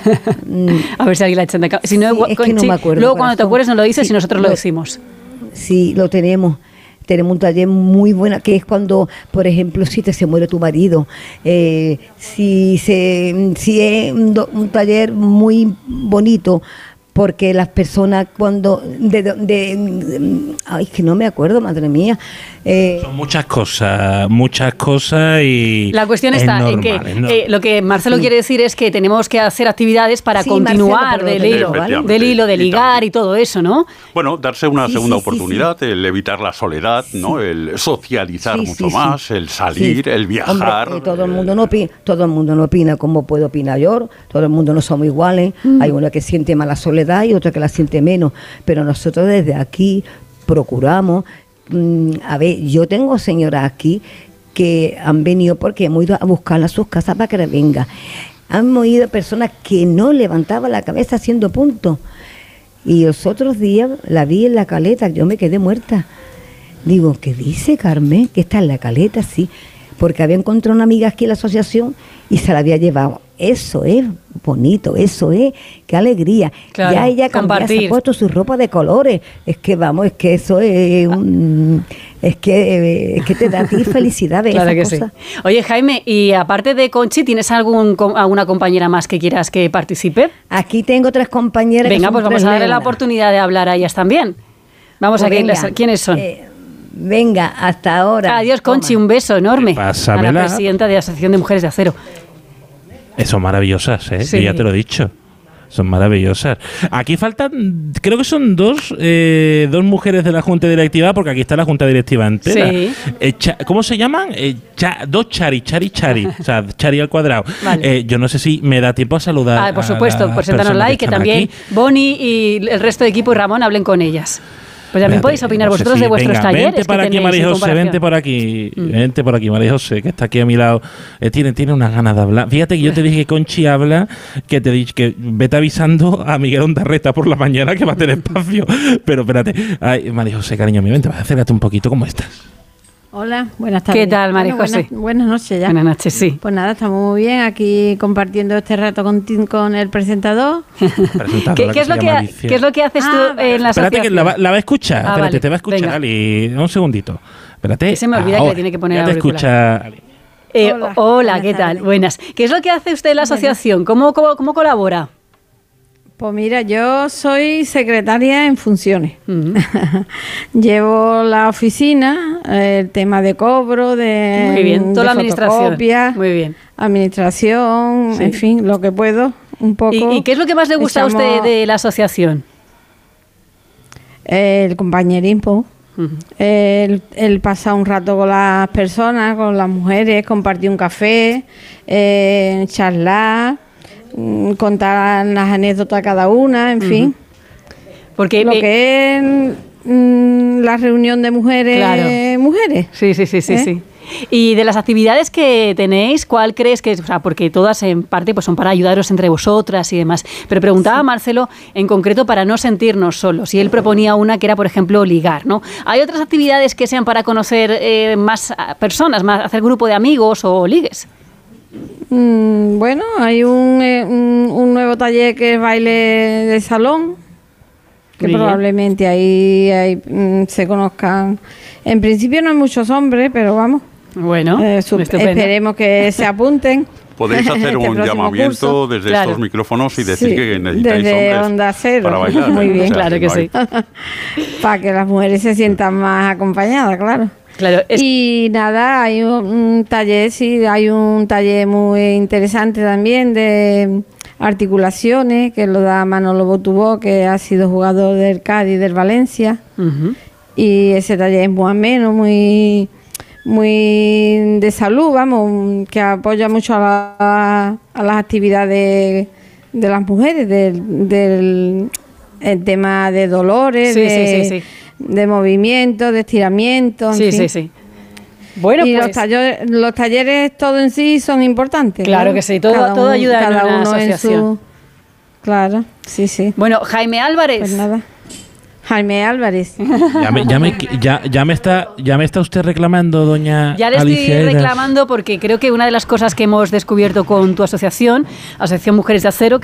A ver si alguien la echa de cabeza. Si no, es que no me acuerdo. Luego cuando te acuerdes nos lo dices y nosotros lo decimos. Sí, lo tenemos. Tenemos un taller muy bueno, que es cuando, por ejemplo, si se muere tu marido, si es un taller muy bonito, porque las personas cuando ay, que no me acuerdo, madre mía. Son muchas cosas y la cuestión está normal, en que lo que Marcelo quiere decir es que tenemos que hacer actividades para continuar Marcelo, del hilo de ligar y todo eso, ¿no? Bueno, darse una segunda oportunidad, el evitar la soledad, ¿no? El socializar mucho más, el salir, el viajar. Hombre, todo el mundo no opina como puedo opinar yo, todo el mundo no somos iguales, hay uno que siente más la soledad y otro que la siente menos, pero nosotros desde aquí procuramos. A ver, yo tengo señoras aquí que han venido porque hemos ido a buscarla a sus casas para que venga. Han ido personas que no levantaban la cabeza haciendo puntos. Y los otros días la vi en la caleta, yo me quedé muerta. Digo, ¿qué dice Carmen? Que está en la caleta, sí. Porque había encontrado una amiga aquí en la asociación y se la había llevado. Eso es bonito, eso es, qué alegría. Claro, ya ella cambió, se ha puesto su ropa de colores. Es que vamos, es que eso es es que te da a ti felicidad ver claro esas que cosas. Sí. Oye, Jaime, y aparte de Conchi, ¿tienes alguna compañera más que quieras que participe? Aquí tengo 3 compañeras. Venga, pues vamos a darle la oportunidad de hablar a ellas también. Vamos a ver quiénes son. Venga, hasta ahora. Adiós, Conchi, un beso enorme. Pásamela. A la presidenta de la Asociación de Mujeres de Acero. Son maravillosas, ¿eh? Sí. Yo ya te lo he dicho. Son maravillosas. Aquí faltan, creo que son dos mujeres de la Junta Directiva, porque aquí está la Junta Directiva entera. Sí. ¿Cómo se llaman? Dos Chari. O sea, Chari al cuadrado. Vale. Yo no sé si me da tiempo a saludar. Por supuesto, preséntanosla y que también aquí. Bonnie y el resto de equipo y Ramón hablen con ellas. Pues también podéis opinar vosotros de vuestros talleres. Vente para aquí, María José, vente por aquí, María José, que está aquí a mi lado. Tiene unas ganas de hablar. Fíjate que yo te dije que Conchi habla, que te dije que vete avisando a Miguel Ondarreta por la mañana que va a tener espacio. Pero espérate, ay, María José, cariño mío, vente, acércate un poquito, ¿cómo estás? Hola, buenas tardes. ¿Qué tal, María José? Buenas noches ya. Buenas noches, sí. Pues nada, estamos muy bien aquí compartiendo este rato con el presentador. ¿Qué es lo que haces tú en la asociación? Espérate que la va a escuchar. Espérate, vale. te va a escuchar, Venga. Ali. Un segundito. Espérate. Que se me olvida que le tiene que poner ya te escucha, Ali. Hola, ¿qué tal? Buenas. ¿Qué es lo que hace usted en la asociación? ¿Cómo colabora? Pues mira, yo soy secretaria en funciones. Llevo la oficina, el tema de cobro, muy bien, toda la administración. Muy bien. Administración, sí. En fin, lo que puedo, un poco. ¿Y qué es lo que más le gusta a usted de la asociación? El compañerismo. El pasar un rato con las personas, con las mujeres, compartir un café, charlar, contar las anécdotas a cada una, en fin. Porque lo que es la reunión de mujeres, claro. Mujeres. Sí. Y de las actividades que tenéis, ¿cuál crees que es? O sea, porque todas en parte pues son para ayudaros entre vosotras y demás. Pero preguntaba a Marcelo en concreto para no sentirnos solos. Y él proponía una que era, por ejemplo, ligar, ¿no? ¿Hay otras actividades que sean para conocer más personas, más hacer grupo de amigos o ligues? Bueno, hay un nuevo taller que es baile de salón, que probablemente ahí se conozcan. En principio no hay muchos hombres, pero vamos. Bueno, esperemos que se apunten. Podéis hacer un llamamiento desde estos micrófonos y decir que necesitáis desde hombres Onda Cero. Para bailar. Muy bien, claro que sí. Para que las mujeres se sientan más acompañadas, claro. Y nada, hay un taller muy interesante también de articulaciones, que lo da Manolo Botubó, que ha sido jugador del Cádiz y del Valencia. Y ese taller es muy ameno, muy de salud, vamos, que apoya mucho a las actividades de las mujeres, del el tema de dolores, de movimiento, de estiramiento, en fin. Sí. Bueno, y pues los talleres todo en sí son importantes. Claro que sí, todo ayuda cada en una uno asociación. Claro, sí. Bueno, Jaime Álvarez. Pues nada. Jaime Álvarez. Ya me está usted reclamando, doña Ya le Alicia estoy reclamando porque creo que una de las cosas que hemos descubierto con tu asociación, Asociación Mujeres de Acero,